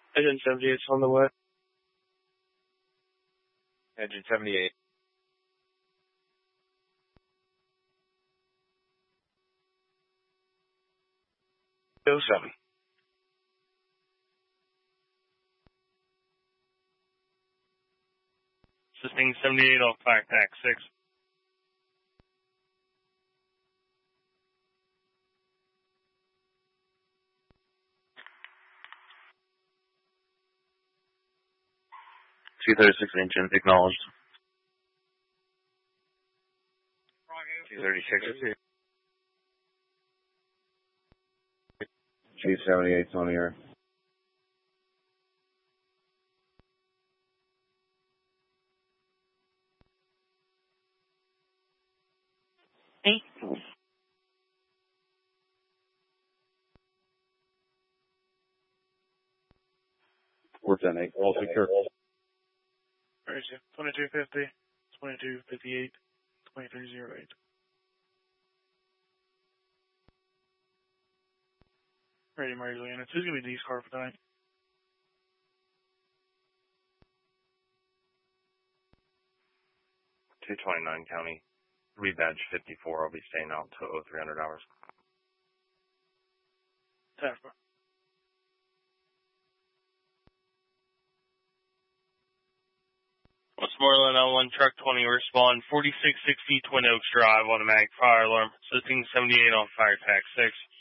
Engine 78's on the way. Engine 78. 07. Assisting 78 off fire tax 6. .236 engine acknowledged. 236. 278's on the air. Hey. 410-8, all secure. 2250, 2258, 2308. Ready, Mary Juliana. Who's going to be D's car for tonight? .229 County. Rebadge 54. I'll be staying out till 0300 hours. Taffer. Westmoreland L1 Truck 20, respond 4660 Twin Oaks Drive, automatic fire alarm, assisting 78 on fire tax 6.